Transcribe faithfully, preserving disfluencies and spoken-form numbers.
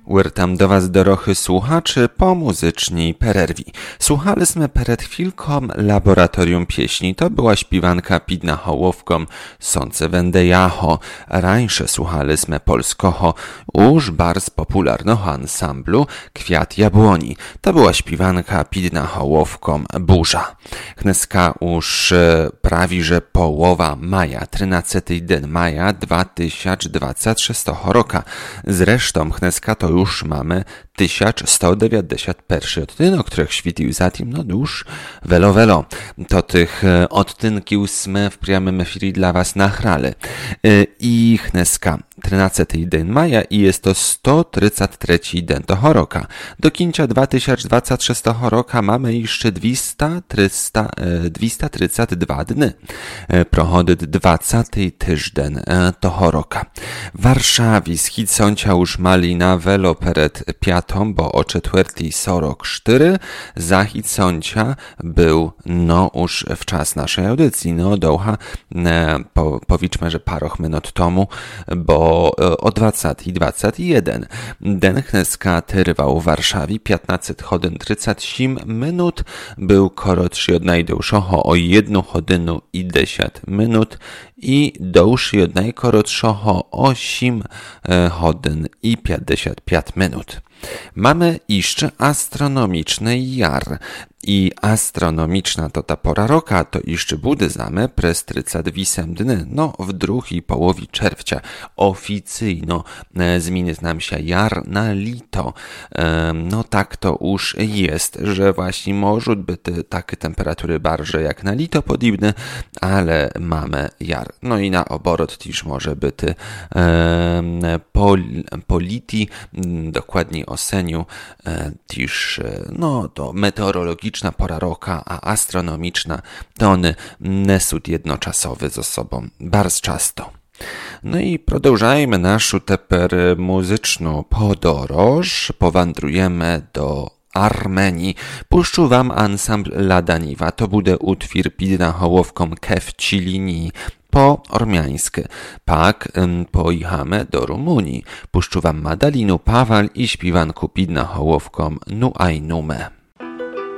Wirtam do was dorochy słuchaczy po muzycznej pererwi. Słuchaliśmy przed chwilką Laboratorium Pieśni. To była śpiewanka Pidna Hołowkom Sące Wende Jaho. Rańsze słuchaliśmy polskoho już bardzo popularnego ansamblu Kwiat Jabłoni. To była śpiewanka Pidna Hołowkom Burza. Kneska już prawie że połowa maja, trzynastego dzień maja dwa tysiące dwudziestego szóstego roku. Zresztą kneska to już mamy tysiąc sto dziewięćdziesiąt pierwszy odtynek, których świecił za tym, no już welo welo. To tych odtynków sme w prямym efirie dla was nachrali. I kneska trzynastego dzień maja i jest to sto trzydzieści trzeci dzień toho roku. Do końca dwa tysiące dwudziestego szóstego roku mamy jeszcze dwieście trzydzieści dwa dni. Prochodzi dwudziesty tydzień toho roku. W Warszawie schidsącia już mali na welo przed piatą, bo o czwartej sorok cztery zachid sącia był no już w czas naszej audycji. No dołha, po, powiedzmy, że paroch minut tomu, bo o dwudziestej dwadzieścia jeden den kneska trwał w Warszawie piętnaście godzin trzydzieści osiem minut, był korotszy od najdłuższego o jedną godzinę i dziesięć minut i dłuższy od najkorotszego osiem godzin i pięćdziesiąt pięć minut. Mamy jeszcze astronomiczny jar. I astronomiczna to ta pora roka, to jeszcze budyzamy przez trzydzieści osiem dni, no w drugiej połowie czerwca. Oficyjno e, zmieni nam się jar na lito. E, no tak to już jest, że właśnie może być takie temperatury barże jak na lito podobne, ale mamy jar. No i na oborot też może być e, pol, politi, dokładniej oseniu, e, też no to meteorologiczne pora roka, a astronomiczna to one nesut jednoczasowy ze sobą bardzo często. No i продовжajmy naszą teper muzyczną podróż. Powędrujemy do Armenii. Puszczu wam ansambl Ladaniwa. To bude utwór Pidna Hołowkom Kefcilini po ormiańsku. Pak ym, pojechamy do Rumunii. Puszczu wam Madalinu Pawal i śpiewanku Pidna Hołowkom Nu Aj Nume.